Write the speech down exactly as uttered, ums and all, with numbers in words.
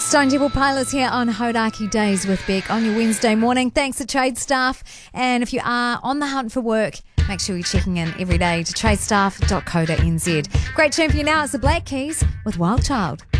Stone Temple Pilots here on Hodaki Days with Beck on your Wednesday morning. Thanks to trade staff. And if you are on the hunt for work, make sure you're checking in every day to tradestaff dot co dot n z. Great tune for you now. It's the Black Keys with Wild Child.